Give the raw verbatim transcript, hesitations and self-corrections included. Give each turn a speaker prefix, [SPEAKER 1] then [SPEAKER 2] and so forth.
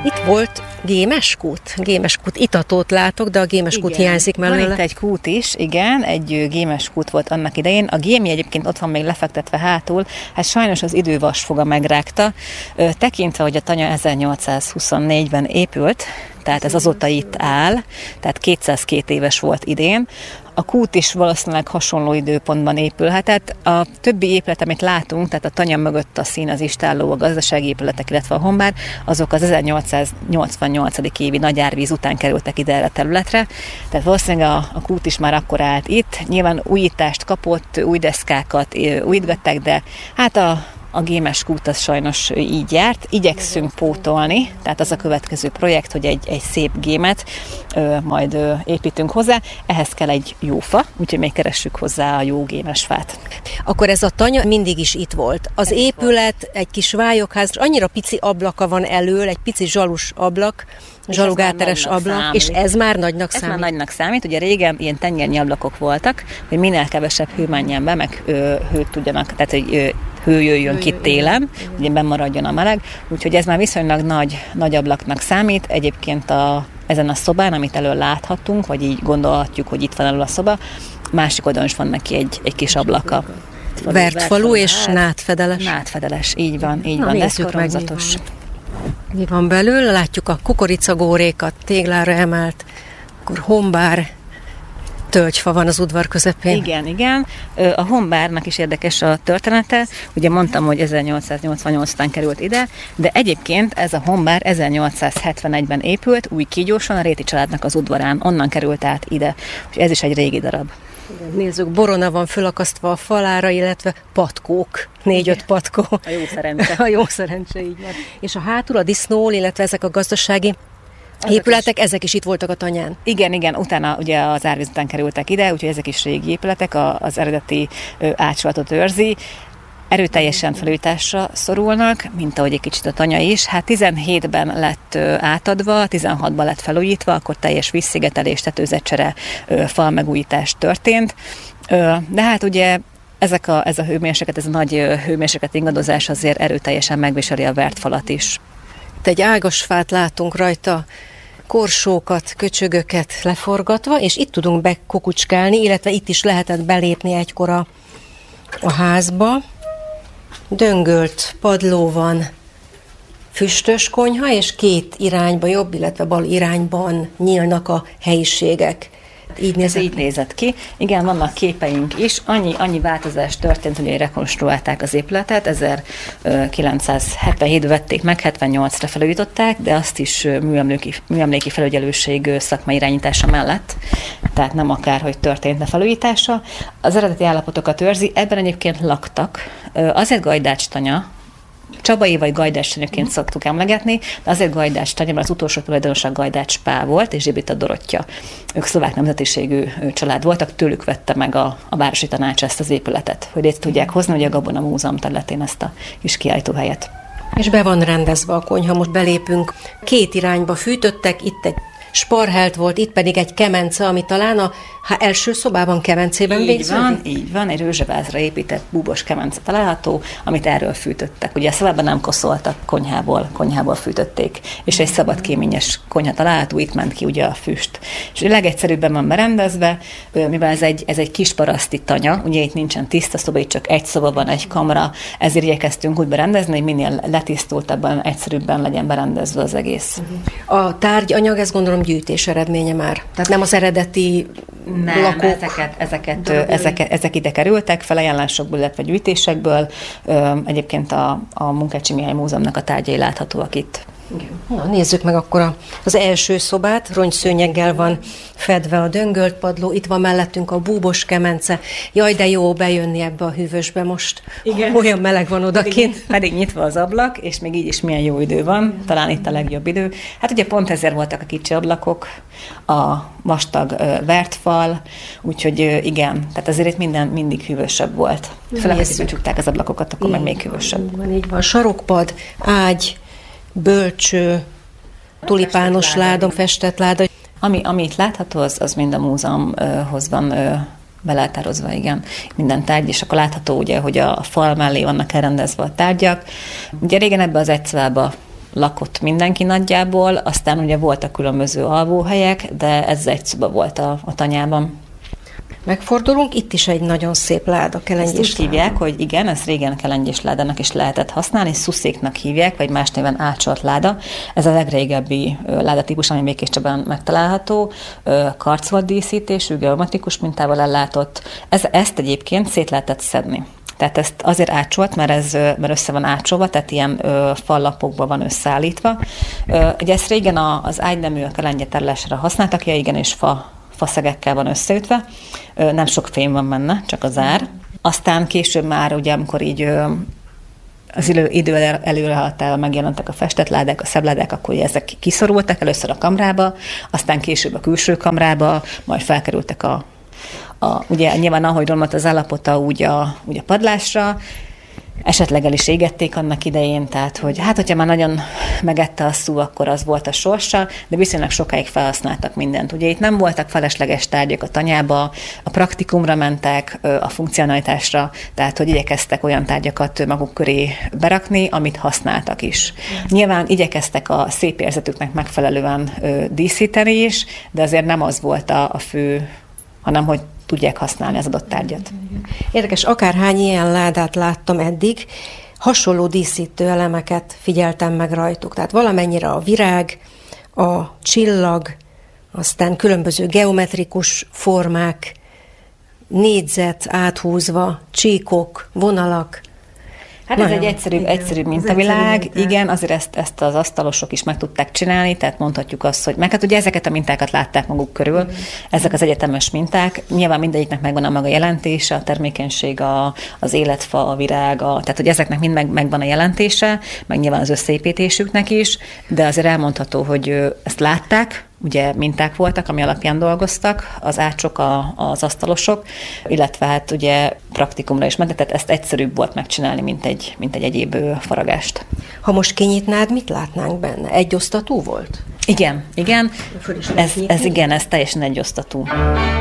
[SPEAKER 1] Itt volt gémeskút. Gémeskút itatót látok, de a gémeskút hiányzik mellőle.
[SPEAKER 2] Van itt egy kút is, igen, egy gémeskút volt annak idején. A gémi egyébként ott van még lefektetve hátul, hát sajnos az idő vasfoga megrágta. Tekintve, hogy a tanya ezernyolcszázhuszonnégyben épült, tehát ez azóta itt áll, tehát kétszázkettő éves volt idén. A kút is valószínűleg hasonló időpontban épülhetett. A többi épület, amit látunk, tehát a tanya mögött a szín, az istálló, a gazdasági épületek, illetve a honvád, azok az ezernyolcszáznyolcvannyolc évi nagy árvíz után kerültek ide erre a területre. Tehát valószínűleg a, a kút is már akkor állt itt. Nyilván újítást kapott, új deszkákat újítgatták, de hát a A gémes kút az sajnos így járt. Igyekszünk pótolni, tehát az a következő projekt, hogy egy, egy szép gémet ö, majd ö, építünk hozzá. Ehhez kell egy jó fa, úgyhogy még keressük hozzá a jó gémes fát.
[SPEAKER 1] Akkor ez a tanya mindig is itt volt. Az ez épület, volt. Egy kis vályogház, annyira pici ablaka van elől, egy pici zsalus ablak, zsalugáteres ablak, számít. És ez már nagynak
[SPEAKER 2] ez
[SPEAKER 1] számít.
[SPEAKER 2] Ez már nagynak számít. Ugye régen ilyen tengernyi ablakok voltak, hogy minél kevesebb hő menjen be, meg ö, hőt tudjanak, tehát hogy ö, hő jöjjön ki télen, ugye bemaradjon a meleg, úgyhogy ez már viszonylag nagy, nagy ablaknak számít. Egyébként a, ezen a szobán, amit elől láthatunk, vagy így gondolhatjuk, hogy itt van elől a szoba, másik oldalon is van neki egy, egy kis ablaka.
[SPEAKER 1] Vertfalú és nátfedeles.
[SPEAKER 2] Nátfedeles, így van, így
[SPEAKER 1] Na,
[SPEAKER 2] van, de
[SPEAKER 1] ez
[SPEAKER 2] koromzatos.
[SPEAKER 1] Mi van belül? Látjuk a kukoricagórékat, téglára emelt, akkor hombár, tölgyfa van az udvar közepén.
[SPEAKER 2] Igen, igen. A hombárnak is érdekes a története. Ugye mondtam, hogy ezernyolcszáznyolcvannyolc után került ide, de egyébként ez a hombár ezernyolcszázhetvenegyben épült, új kígyóson, a Réti családnak az udvarán, onnan került át ide. Ez is egy régi darab.
[SPEAKER 1] Nézzük, borona van fölakasztva a falára, illetve patkók, négy-öt patkó.
[SPEAKER 2] A jó szerencse.
[SPEAKER 1] A jó szerencse, így van. És a hátul a disznó, illetve ezek a gazdasági ezek épületek, is. Ezek is itt voltak a tanyán.
[SPEAKER 2] Igen, igen, utána ugye az árvíz után kerültek ide, úgyhogy ezek is régi épületek, az eredeti átsolatot őrzi. Erőteljesen felújításra szorulnak, mint ahogy egy kicsit a tanya is. Hát tizenhétben lett átadva, tizenhatban lett felújítva, akkor teljes vízszigetelés, tetőzetcsere, fal megújítás történt. De hát ugye ezek a, ez a hőmérséklet, ez a nagy hőmérséklet ingadozás azért erőteljesen megviseli a vert falat is.
[SPEAKER 1] Itt egy ágasfát látunk rajta, korsókat, köcsögöket leforgatva, és itt tudunk bekukucskálni, illetve itt is lehetett belépni egykor a, a házba. Döngölt padló van, füstös konyha, és két irányba, jobb, illetve bal irányban nyílnak a helyiségek. Így nézett,
[SPEAKER 2] így nézett ki. Igen, vannak képeink is. Annyi, annyi változás történt, hogy rekonstruálták az épületet. ezerkilencszázhetvenhétben vették meg, hetvennyolcra felújították, de azt is műemléki, műemléki felügyelőség szakmai irányítása mellett. Tehát nem akárhogy történt a felújítása. Az eredeti állapotokat őrzi, ebben egyébként laktak. Azért Gajdács tanya, Csabai vagy Gajdács tanyaként szoktuk emlegetni, de azért Gajdács tanya, mert az utolsó tulajdonosa Gajdács Pál volt, és Zsibita Dorottya. Ők szlovák nemzetiségű család voltak, tőlük vette meg a, a városi tanács ezt az épületet, hogy itt tudják hozni, ugye a Gabona Múzeum területén ezt a kis kiállítóhelyet.
[SPEAKER 1] És be van rendezve a konyha, most belépünk. Két irányba fűtöttek, itt egy sparhelt volt, itt pedig egy kemence, ami talán a ha első szobában kemencében
[SPEAKER 2] így
[SPEAKER 1] végződik.
[SPEAKER 2] Van, így van, egy rózsavázra épített búbos kemence található, amit erről fűtöttek. Ugye a szobában nem koszoltak, konyhából, konyhából fűtötték, és egy szabadkéményes konyha található, itt ment ki ugye a füst. És a legegyszerűbben van berendezve, mivel ez egy, ez egy kis paraszti tanya, ugye itt nincsen tiszta szoba, itt csak egy szoba van, egy kamra, ezért igyekeztünk úgy berendezni, hogy minél letisztultabban, egyszerűbben legyen berendezve az egész.
[SPEAKER 1] A tárgyanyag, ezt gondolom gyűjtés eredménye már. Tehát nem az eredeti
[SPEAKER 2] Nem,
[SPEAKER 1] lakók,
[SPEAKER 2] ezeket, ezeket, ezeket, ezek ide kerültek, felajánlásokból, illetve gyűjtésekből. Egyébként a, a Munkácsi Mihály Múzeumnak a tárgyai láthatóak itt.
[SPEAKER 1] Na, nézzük meg akkor a, az első szobát. Rongyszőnyeggel van fedve a döngölt padló, itt van mellettünk a búbos kemence. Jaj, de jó bejönni ebbe a hűvösbe most. Igen. Olyan meleg van odakint.
[SPEAKER 2] Pedig, pedig nyitva az ablak, és még így is milyen jó idő van, talán itt a legjobb idő. Hát ugye pont ezért voltak a kicsi ablakok, a vastag vert fal, úgyhogy igen, tehát azért itt minden mindig hűvösebb volt. Főleg, hogy csukták az ablakokat, akkor meg még hűvösebb.
[SPEAKER 1] Így van, így van. Sarokpad, ágy, bölcső, tulipános láda, festett láda.
[SPEAKER 2] Ami, amit látható, az, az mind a múzeumhoz van belátározva, igen, minden tárgy, és akkor látható ugye, hogy a fal mellé vannak elrendezve a tárgyak. Ugye régen ebbe az egyszobába lakott mindenki nagyjából, aztán ugye voltak különböző alvóhelyek, de ez egy szoba volt a, a tanyában.
[SPEAKER 1] Megfordulunk, itt is egy nagyon szép láda, kelengyés
[SPEAKER 2] Ezt úgy hívják, hogy igen, ez régen kelengyés ládának is lehetett használni, szuszéknak hívják, vagy más néven ácsolt láda. Ez a legrégebbi ládatípus, ami Békéscsabán megtalálható, karcolt díszítésű, geometrikus mintával ellátott. Ez, ezt egyébként szét lehetett szedni. Tehát ezt azért ácsolt, mert ez mert össze van ácsolva, tehát ilyen ö, fallapokban van összeállítva. Ö, ugye ezt régen a, az ágynemű, a kelengyet tárolásra használtak, ja igen, és fa faszegekkel van összeütve, nem sok fém van benne, csak a zár. Aztán később már, ugye, amikor így az idő előre haladtával megjelentek a festett ládák, a szabládák, akkor ugye ezek kiszorultak először a kamrába, aztán később a külső kamrába, majd felkerültek a, a ugye nyilván ahogy romlott az állapota, úgy a, úgy a padlásra, esetleg el is égették annak idején, tehát hogy hát, hogyha már nagyon megette a szú, akkor az volt a sorsa, de viszonylag sokáig felhasználtak mindent. Ugye itt nem voltak felesleges tárgyak a tanyába, a praktikumra mentek, a funkcionalitásra, tehát hogy igyekeztek olyan tárgyakat maguk köré berakni, amit használtak is. Nyilván igyekeztek a szép érzetüknek megfelelően díszíteni is, de azért nem az volt a, a fő, hanem hogy tudják használni az adott tárgyat.
[SPEAKER 1] Érdekes, akárhány ilyen ládát láttam eddig, hasonló díszítő elemeket figyeltem meg rajtuk. Tehát valamennyire a virág, a csillag, aztán különböző geometrikus formák, négyzet áthúzva, csíkok, vonalak.
[SPEAKER 2] Hát nagyon, ez egy egyszerűbb, egyszerűbb mintavilág, egyszerű igen, azért ezt, ezt az asztalosok is meg tudták csinálni, tehát mondhatjuk azt, hogy meg hát ugye ezeket a mintákat látták maguk körül, mm. ezek az egyetemes minták, nyilván mindegyiknek megvan a maga jelentése, a termékenység, a, az életfa, a virág, a, tehát hogy ezeknek mind meg, megvan a jelentése, meg nyilván az összeépítésüknek is, de azért elmondható, hogy ezt látták, ugye minták voltak, ami alapján dolgoztak, az ácsok, a, az asztalosok, illetve hát ugye praktikumra is mentek, tehát ezt egyszerűbb volt megcsinálni, mint egy, mint egy egyéb faragást.
[SPEAKER 1] Ha most kinyitnád, mit látnánk benne? Egyosztatú volt?
[SPEAKER 2] Igen, igen. Ez, ez igen, ez teljesen egyosztatú.